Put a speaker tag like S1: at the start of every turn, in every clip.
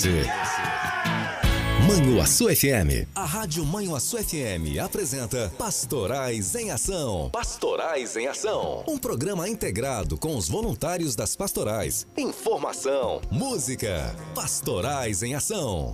S1: Manhuaçu FM. A Rádio Manhuaçu FM apresenta Pastorais em Ação. Pastorais em Ação. Um programa integrado com os voluntários das pastorais. Informação, música. Pastorais em Ação.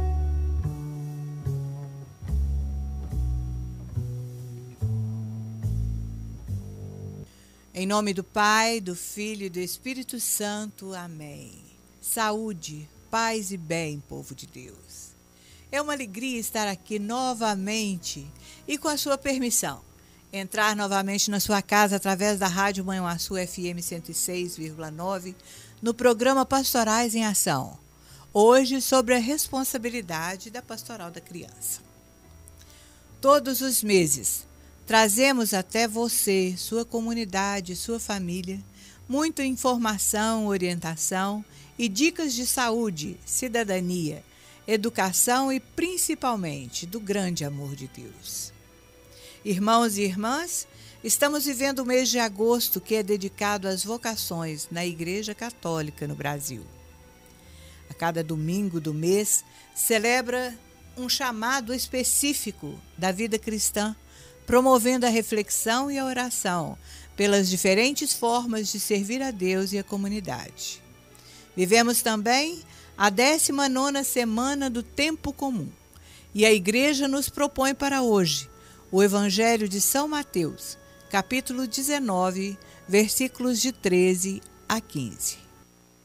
S2: Em nome do Pai, do Filho e do Espírito Santo. Amém. Saúde, paz e bem, povo de Deus. É uma alegria estar aqui novamente e, com a sua permissão, entrar novamente na sua casa através da Rádio Manhuaçu FM 106,9 no programa Pastorais em Ação. Hoje, sobre a responsabilidade da Pastoral da Criança. Todos os meses, trazemos até você, sua comunidade, sua família, muita informação, orientação e dicas de saúde, cidadania, educação e principalmente do grande amor de Deus. Irmãos e irmãs, estamos vivendo o mês de agosto, que é dedicado às vocações na Igreja Católica no Brasil. A cada domingo do mês, celebra um chamado específico da vida cristã, promovendo a reflexão e a oração pelas diferentes formas de servir a Deus e a comunidade. Vivemos também a 19ª semana do Tempo Comum e a Igreja nos propõe para hoje o Evangelho de São Mateus, capítulo 19, versículos de 13 a 15.